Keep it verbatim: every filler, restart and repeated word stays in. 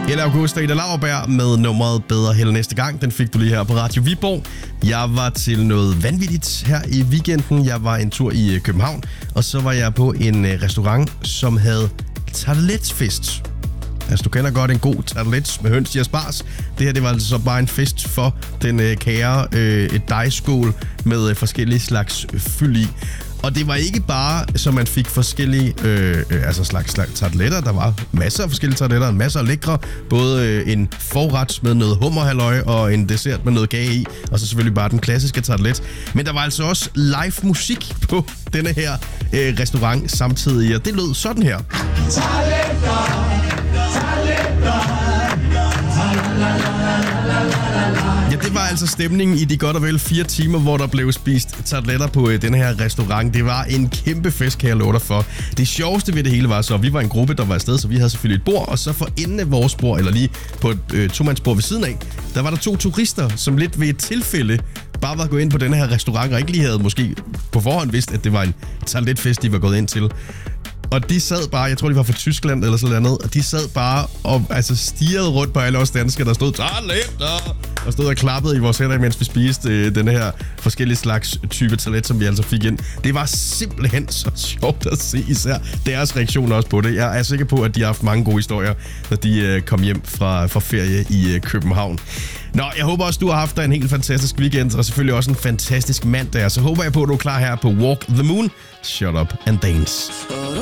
Eller August og Ida Lauerberg med nummeret Bedre Held Næste Gang. Den fik du lige her på Radio Viborg. Jeg var til noget vanvittigt her i weekenden. Jeg var en tur i København, og så var jeg på en restaurant, som havde tarteletfest. Altså, du kender godt en god tartelet med høns i asparges. Det her, det var altså så bare en fest for den øh, kære øh, et dejskål med øh, forskellige slags fyld i. Og det var ikke bare, så man fik forskellige øh, øh, altså slags, slags tarteletter. Der var masser af forskellige tarteletter, masser af lækre. Både øh, en forret med noget hummerhalløj og en dessert med noget kage i. Og så selvfølgelig bare den klassiske tartelet. Men der var altså også live musik på denne her øh, restaurant samtidig. Og det lød sådan her. Tarteletter, tarteletter. Ja, det var altså stemningen i de godt og vel fire timer, hvor der blev spist tarteletter på øh, den her restaurant. Det var en kæmpe fest, kan jeg love dig for. Det sjoveste ved det hele var så, at vi var en gruppe, der var afsted, så vi havde selvfølgelig et bord, og så for enden af vores bord, eller lige på et øh, tomandsbord ved siden af, der var der to turister, som lidt ved et tilfælde bare var gået ind på den her restaurant, og ikke lige havde måske på forhånd vidst, at det var en tarteletfest, de var gået ind til. Og de sad bare, jeg tror, de var fra Tyskland eller sådan noget, og de sad bare og altså stirrede rundt på alle os danskere, der stod tarteletter og stod og klappede i vores hænder, mens vi spiste øh, den her forskellige slags type tartelet, som vi altså fik ind. Det var simpelthen så sjovt at se, især deres reaktioner også på det. Jeg er sikker på, at de har haft mange gode historier, når de øh, kom hjem fra, fra ferie i øh, København. Nå, jeg håber også, du har haft en helt fantastisk weekend, og selvfølgelig også en fantastisk mandag. Så håber jeg på, at du er klar her på Walk the Moon. Shut up and dance.